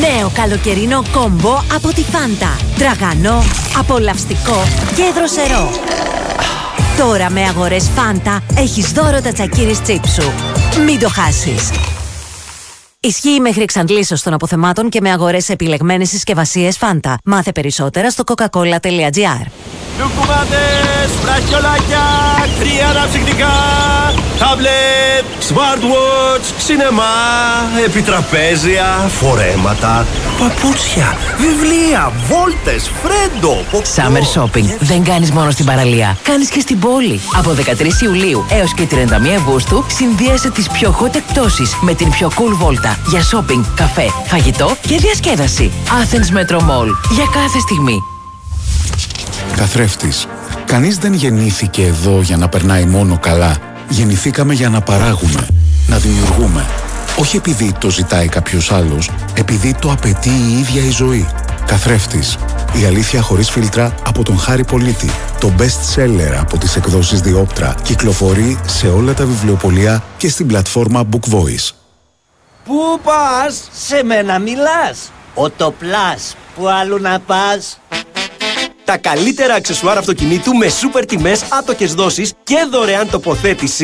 Νέο καλοκαιρινό κόμπο από τη Φάντα. Τραγανό, απολαυστικό και δροσερό. Τώρα με αγορές Φάντα έχεις δώρο τα τσακίρις τσίπ σου. Μην το χάσεις. Ισχύει μέχρι εξαντλήσεως των αποθεμάτων και με αγορές σε επιλεγμένες συσκευασίες Φάντα. Μάθε περισσότερα στο coca-cola.gr. Λουκουμάτες, βραχιολάκια, κρύα αναψυκτικά, τάμπλετ, smartwatch, σινεμά, επιτραπέζια, φορέματα, παπούτσια, βιβλία, βόλτες, φρέντο, ποπό. Summer Shopping δεν κάνεις μόνο στην παραλία, κάνεις και στην πόλη. Από 13 Ιουλίου έως και 31 Αυγούστου συνδύασε τις πιο hot εκπτώσεις με την πιο cool βόλτα για shopping, καφέ, φαγητό και διασκέδαση. Athens Metro Mall, για κάθε στιγμή. Καθρέφτης. Κανείς δεν γεννήθηκε εδώ για να περνάει μόνο καλά. Γεννηθήκαμε για να παράγουμε, να δημιουργούμε. Όχι επειδή το ζητάει κάποιος άλλος, επειδή το απαιτεί η ίδια η ζωή. Καθρέφτης. Η αλήθεια χωρίς φίλτρα από τον Χάρη Πολίτη. Το best seller από τις εκδόσεις Διόπτρα κυκλοφορεί σε όλα τα βιβλιοπωλεία και στην πλατφόρμα Book Voice. Πού πας? Σε μένα μιλάς. Οτοπλάς. Πού αλλού να πας? Τα καλύτερα αξεσουάρ αυτοκινήτου με σούπερ τιμές, άτοκες δόσεις και δωρεάν τοποθέτηση